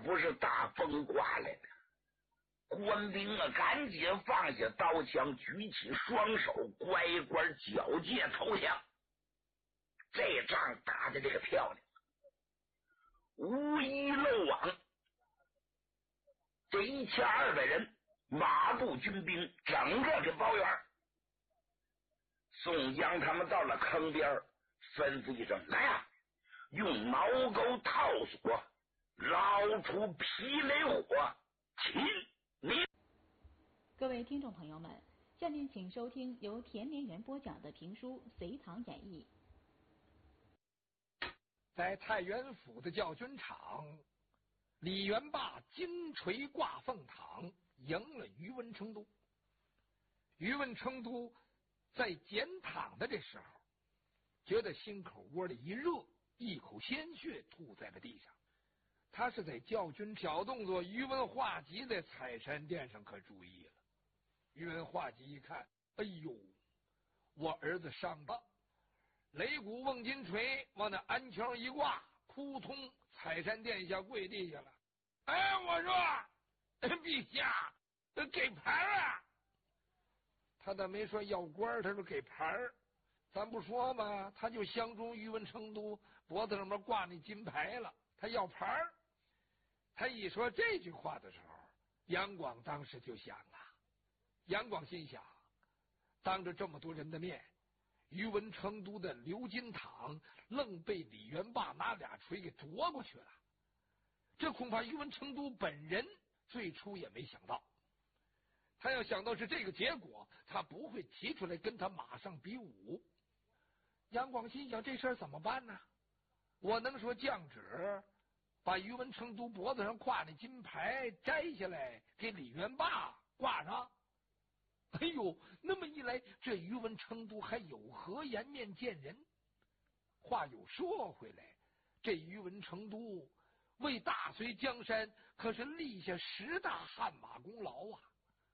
不是大风刮来的。官兵啊，赶紧放下刀枪，举起双手，乖乖交接投降。这仗打的这个漂亮，无一漏网。这1200人马步军兵整个给包圆。宋江他们到了坑边，吩咐一声：“来啊，用毛钩套索，捞出霹雷火，擒你！” 各位听众朋友们，下面请收听由田连元播讲的评书《隋唐演义》。 在太原府的教军场，李元霸金锤挂凤堂，赢了于文成都。于文成都在检躺的这时候，觉得心口窝里一热，一口鲜血吐在了地上。他是在教军小动作，于文化及在采山殿上可注意了。于文化及一看，哎呦，我儿子伤了，擂鼓瓮金锤往那鞍桥一挂，扑通，采山殿下跪地下了。哎，我说陛下，给牌啊！他倒没说要官，他说给牌。咱不说吗？他就相中于文成都脖子上面挂那金牌了，他要牌。他一说这句话的时候，杨广当时就想啊，杨广心想，当着这么多人的面，于文成都的刘金堂愣被李元霸拿俩锤给啄过去了。这恐怕于文成都本人最初也没想到，他要想到是这个结果，他不会提出来跟他马上比武。杨广心想，这事儿怎么办呢？我能说降旨把于文成都脖子上挂那金牌摘下来给李元霸挂上？哎呦，那么一来，这于文成都还有何颜面见人？话又说回来，这于文成都为大隋江山可是立下10大汗马功劳啊！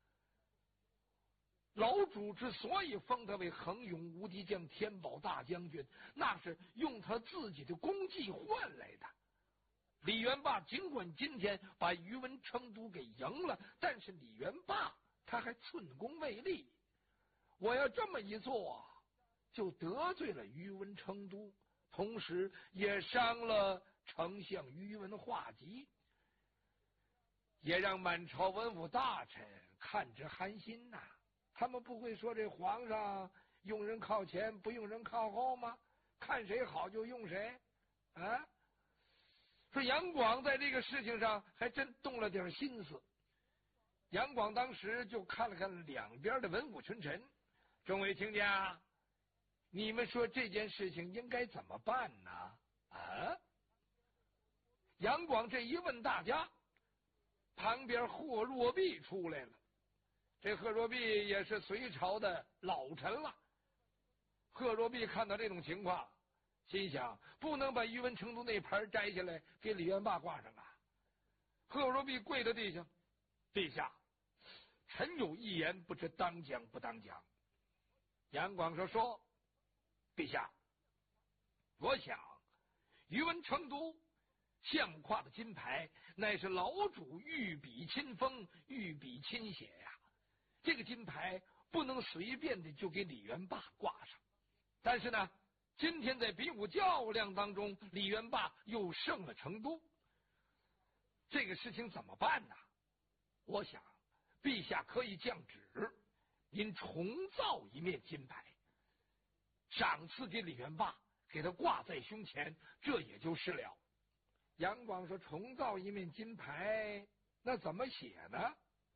老主之所以封他为恒勇无敌将、天宝大将军，那是用他自己的功绩换来的。李元霸尽管今天把于文成都给赢了，但是李元霸他还寸功未立。我要这么一做，就得罪了于文成都，同时也伤了丞相于文化及，也让满朝文武大臣看之寒心呐。他们不会说这皇上用人靠前，不用人靠后吗？看谁好就用谁啊！说杨广在这个事情上还真动了点心思。杨广当时就看了看两边的文武群臣，众位卿家，你们说这件事情应该怎么办呢？啊！杨广这一问大家，旁边贺若弼出来了。这贺若弼也是隋朝的老臣了。贺若弼看到这种情况，心想不能把于文成都那牌摘下来给李元霸挂上啊！贺若弼跪在地上，陛下，臣有一言，不知当讲不当讲。杨广说，陛下，我想于文成都相跨的金牌，乃是老主御笔亲封，御笔亲写呀。这个金牌不能随便的就给李元霸挂上。但是呢，今天在比武较量当中，李元霸又胜了成都，这个事情怎么办呢？我想陛下可以降旨，您重造一面金牌，赏赐给李元霸，给他挂在胸前，这也就是了。杨广说，重造一面金牌，那怎么写呢？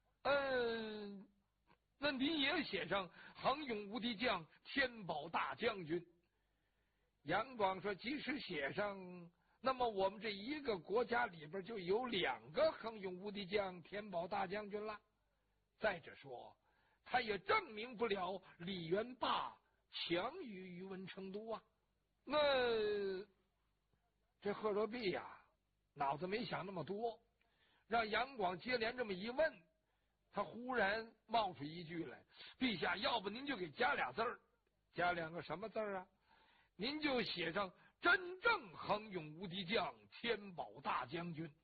那您也写上恒勇无敌将、天宝大将军。杨广说，即使写上，那么我们这一个国家里边就有2个恒勇无敌将、天宝大将军了。再者说，他也证明不了李元霸强于于文成都啊。那这贺若弼呀，脑子没想那么多，让杨广接连这么一问，他忽然冒出一句来：陛下，要不您就给加俩字儿，加2个什么字啊？您就写上真正恒勇无敌将、天宝大将军。